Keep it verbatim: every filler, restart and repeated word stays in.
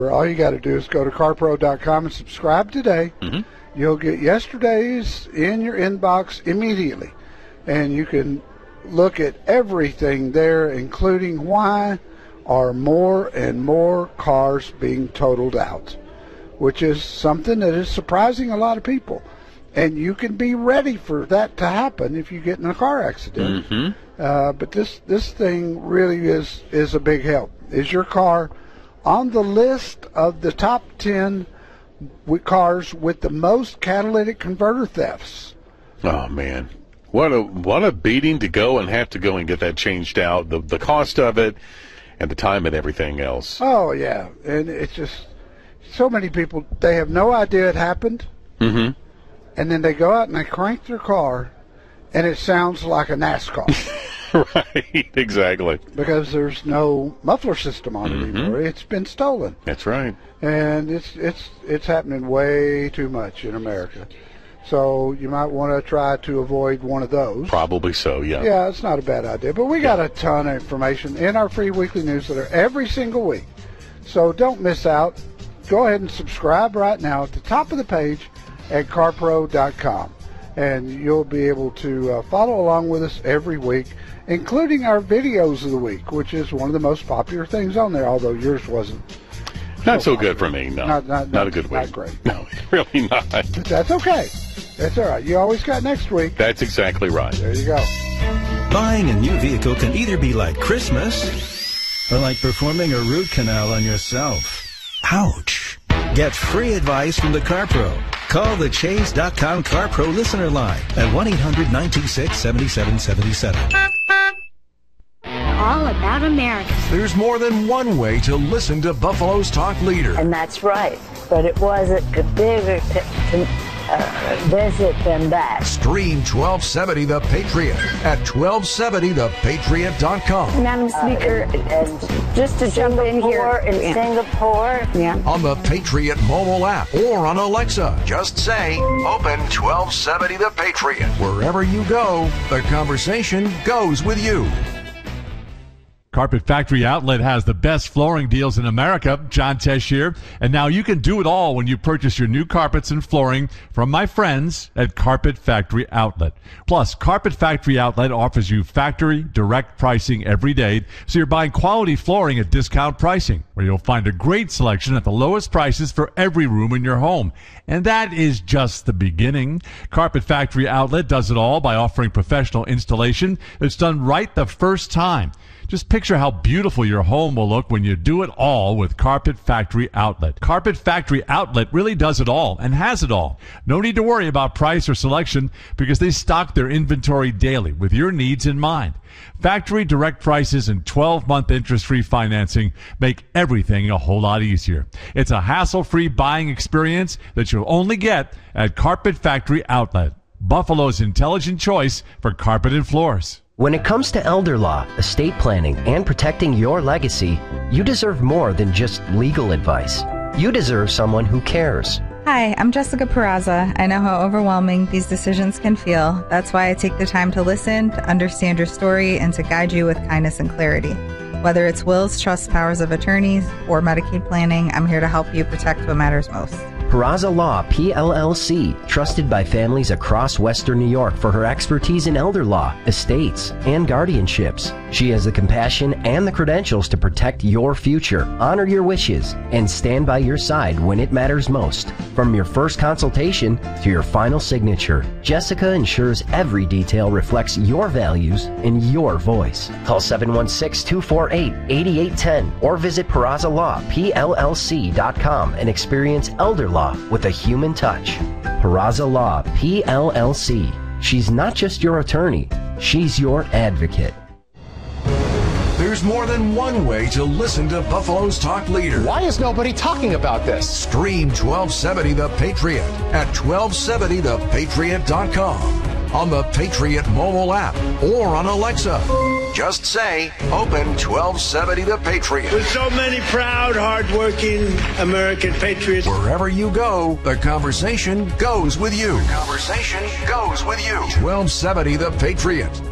All you got to do is go to car pro dot com and subscribe today. Mm-hmm. You'll get yesterday's in your inbox immediately, and you can look at everything there, including why are more and more cars being totaled out, which is something that is surprising a lot of people. And you can be ready for that to happen if you get in a car accident. Mm-hmm. Uh, but this this thing really is, is a big help. Is your car on the list of the top ten with cars with the most catalytic converter thefts? Oh, man. What a what a beating to go and have to go and get that changed out, the the cost of it and the time and everything else. Oh, yeah. And it's just so many people, they have no idea it happened. Mm-hmm. And then they go out and they crank their car, and it sounds like a NASCAR. Right, exactly. Because there's no muffler system on it Mm-hmm. anymore. It's been stolen. That's right. And it's it's it's happening way too much in America. So you might want to try to avoid one of those. Probably so, yeah. Yeah, it's not a bad idea. But we got a ton of information in our free weekly newsletter every single week. So don't miss out. Go ahead and subscribe right now at the top of the page at car pro dot com. And you'll be able to uh, follow along with us every week, including our videos of the week, which is one of the most popular things on there, although yours wasn't. Not so, so good for me, no. Not, not, not a good week. Not great. No, really not. But that's okay. That's all right. You always got next week. That's exactly right. There you go. Buying a new vehicle can either be like Christmas or like performing a root canal on yourself. Ouch. Get free advice from the CarPro. Call the Chase dot com CarPro listener line at one eight hundred nine two six seven seven seven seven. All about America. There's more than one way to listen to Buffalo's talk leader. And that's right. But it wasn't a bigger t- t- uh, visit than that. Stream twelve seventy The Patriot at twelve seventy the patriot dot com. Madam Speaker, Uh, and, and just to jump in here. in Yeah. Singapore. Yeah. On the Patriot mobile app or on Alexa. Just say, open twelve seventy The Patriot. Wherever you go, the conversation goes with you. Carpet Factory Outlet has the best flooring deals in America. John Tesh here. And now you can do it all when you purchase your new carpets and flooring from my friends at Carpet Factory Outlet. Plus, Carpet Factory Outlet offers you factory direct pricing every day, so you're buying quality flooring at discount pricing, where you'll find a great selection at the lowest prices for every room in your home. And that is just the beginning. Carpet Factory Outlet does it all by offering professional installation that's done right the first time. Just picture how beautiful your home will look when you do it all with Carpet Factory Outlet. Carpet Factory Outlet really does it all and has it all. No need to worry about price or selection because they stock their inventory daily with your needs in mind. Factory direct prices and twelve-month interest-free financing make everything a whole lot easier. It's a hassle-free buying experience that you'll only get at Carpet Factory Outlet, Buffalo's intelligent choice for carpet and floors. When it comes to elder law, estate planning, and protecting your legacy, you deserve more than just legal advice. You deserve someone who cares. Hi, I'm Jessica Peraza. I know how overwhelming these decisions can feel. That's why I take the time to listen, to understand your story, and to guide you with kindness and clarity. Whether it's wills, trusts, powers of attorneys, or Medicaid planning, I'm here to help you protect what matters most. Peraza Law, P L L C, trusted by families across Western New York for her expertise in elder law, estates, and guardianships. She has the compassion and the credentials to protect your future, honor your wishes, and stand by your side when it matters most. From your first consultation to your final signature, Jessica ensures every detail reflects your values and your voice. Call seven one six, two four eight, eight eight one zero or visit Peraza Law P L L C dot com and experience elder law with a human touch. Peraza Law P L L C. She's not just your attorney, she's your advocate. There's more than one way to listen to Buffalo's talk leader. Why is nobody talking about this? Stream twelve seventy The Patriot at twelve seventy the patriot dot com, on the Patriot mobile app or on Alexa. Just say, open twelve seventy The Patriot. With so many proud, hardworking American patriots. Wherever you go, the conversation goes with you. The conversation goes with you. twelve seventy The Patriot.